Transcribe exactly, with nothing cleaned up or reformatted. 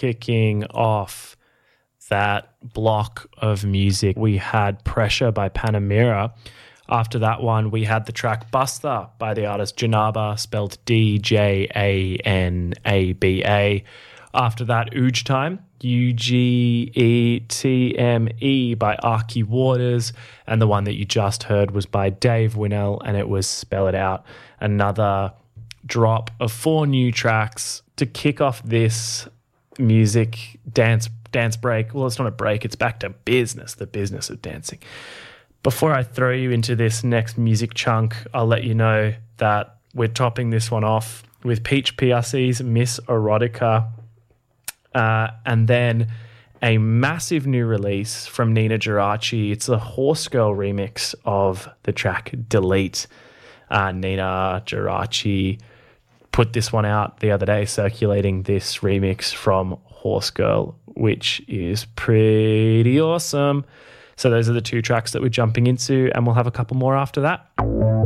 kicking off that block of music, we had Pressure by Panamera. After that one, we had the track Buster by the artist Janaba, spelled D J A N A B A. After that, Ooge Time, U G E T M E by Arky Waters. And the one that you just heard was by Dave Winnell, and it was Spell It Out. Another drop of four new tracks to kick off this music dance dance break. Well, it's not a break, it's back to business, the business of dancing. Before I throw you into this next music chunk, I'll let you know that we're topping this one off with Peach P R C's Miss Erotica, uh, and then a massive new release from Nina Geraci. It's a Horse Girl remix of the track Delete. Uh, Nina Geraci put this one out the other day, circulating this remix from Horse Girl, which is pretty awesome. So those are the two tracks that we're jumping into, and we'll have a couple more after that.